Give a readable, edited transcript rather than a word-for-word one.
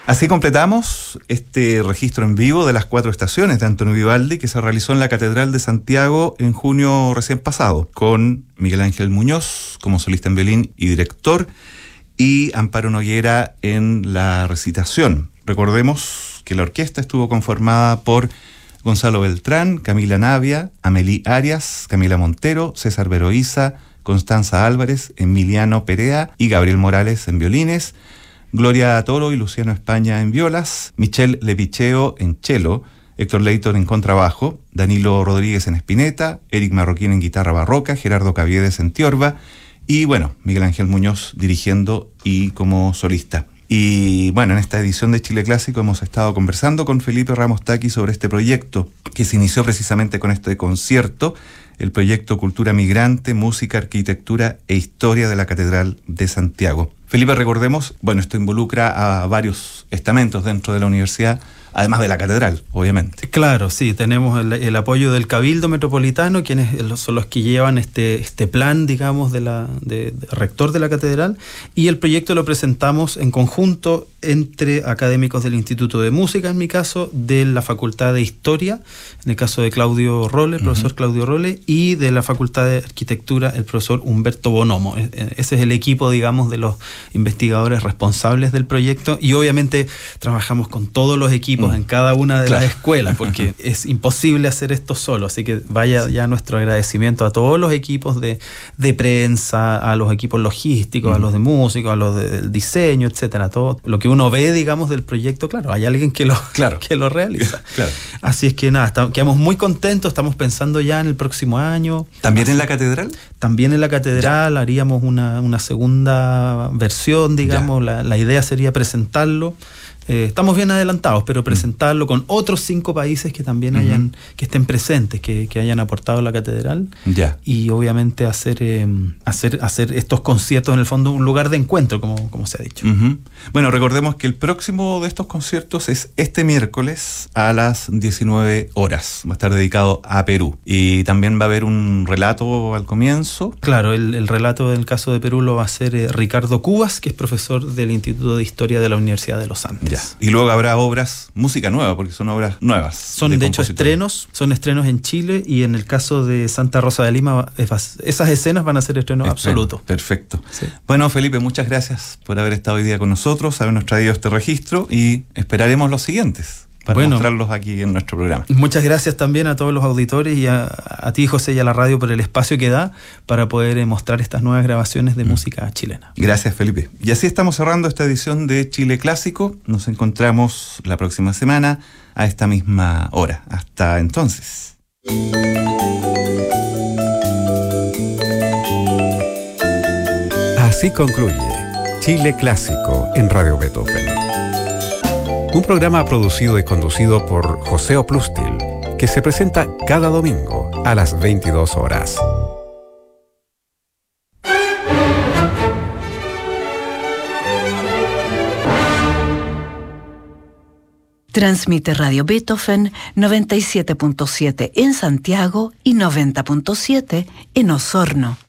Así completamos este registro en vivo de las 4 estaciones de Antonio Vivaldi que se realizó en la Catedral de Santiago en junio recién pasado, con Miguel Ángel Muñoz como solista en violín y director, y Amparo Noguera en la recitación. Recordemos que la orquesta estuvo conformada por Gonzalo Beltrán, Camila Navia, Amelie Arias, Camila Montero, César Veroiza, Constanza Álvarez, Emiliano Perea y Gabriel Morales en violines, Gloria Toro y Luciano España en violas, Michelle Lepicheo en cello, Héctor Leighton en contrabajo, Danilo Rodríguez en espineta, Eric Marroquín en guitarra barroca, Gerardo Caviedes en tiorba y, bueno, Miguel Ángel Muñoz dirigiendo y como solista. Y bueno, en esta edición de Chile Clásico hemos estado conversando con Felipe Ramos Taqui sobre este proyecto que se inició precisamente con este concierto, el proyecto Cultura Migrante, Música, Arquitectura e Historia de la Catedral de Santiago. Felipe, recordemos, bueno, esto involucra a varios estamentos dentro de la universidad, además de la catedral, obviamente. Claro, sí, tenemos el apoyo del Cabildo Metropolitano, quienes son los que llevan este plan, digamos, de rector de la catedral, y el proyecto lo presentamos en conjunto entre académicos del Instituto de Música, en mi caso, de la Facultad de Historia, en el caso de Claudio Rolle, el profesor Claudio Rolle, y de la Facultad de Arquitectura, el profesor Humberto Bonomo. Ese es el equipo, digamos, de los investigadores responsables del proyecto, y obviamente trabajamos con todos los equipos en cada una de las escuelas, porque es imposible hacer esto solo, así que vaya ya nuestro agradecimiento a todos los equipos de prensa, a los equipos logísticos, a los de músicos, a los del diseño, etcétera, todo lo que uno ve, digamos, del proyecto, claro, hay alguien que lo realiza. Claro. Así es que nada, quedamos muy contentos, estamos pensando ya en el próximo año. ¿También en la catedral? También en la catedral, haríamos una segunda versión, digamos, la idea sería presentarlo. Estamos bien adelantados, pero presentarlo con otros 5 países que también que estén presentes, que hayan aportado a la catedral, y obviamente hacer estos conciertos en el fondo un lugar de encuentro, como se ha dicho. Bueno, recordemos que el próximo de estos conciertos es este miércoles a las 19 horas. Va a estar dedicado a Perú, y también va a haber un relato al comienzo. Claro, el relato del caso de Perú lo va a hacer Ricardo Cubas, que es profesor del Instituto de Historia de la Universidad de los Andes. Y luego habrá música nueva, porque son obras nuevas. Son de hecho estrenos en Chile, y en el caso de Santa Rosa de Lima, esas escenas van a ser estrenos absolutos. Perfecto. Sí. Bueno, Felipe, muchas gracias por haber estado hoy día con nosotros, habernos traído este registro, y esperaremos los siguientes para mostrarlos aquí en nuestro programa. Muchas gracias también a todos los auditores y a ti, José, y a la radio por el espacio que da para poder mostrar estas nuevas grabaciones de música chilena. Gracias, Felipe. Y así estamos cerrando esta edición de Chile Clásico. Nos encontramos la próxima semana a esta misma hora. Hasta entonces. Así concluye Chile Clásico en Radio Beethoven. Un programa producido y conducido por José Oplustil, que se presenta cada domingo a las 22 horas. Transmite Radio Beethoven 97.7 en Santiago y 90.7 en Osorno.